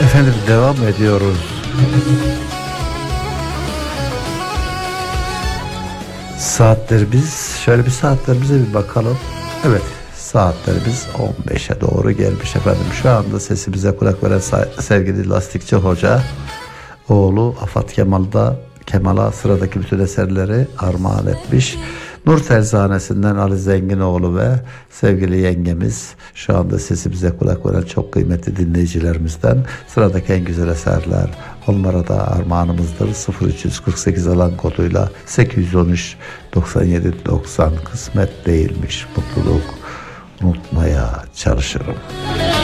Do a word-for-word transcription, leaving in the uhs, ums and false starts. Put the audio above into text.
Efendim devam ediyoruz. Saatlerimiz şöyle bir saatlerimize bir bakalım. Evet, saatlerimiz on beşe doğru gelmiş efendim. Şu anda sesimize kulak veren sevgili Lastikçi Hoca oğlu Afat Kemal'da Kemal'a sıradaki bütün eserleri armağan etmiş. Nur Terzanesi'nden Ali Zenginoğlu ve sevgili yengemiz şu anda sesimize kulak veren çok kıymetli dinleyicilerimizden sıradaki en güzel eserler onlara da armağanımızdır. sıfır üç kırk sekiz alan koduyla sekiz yüz on üç doksan yedi doksan kısmet değilmiş mutluluk unutmaya çalışırım.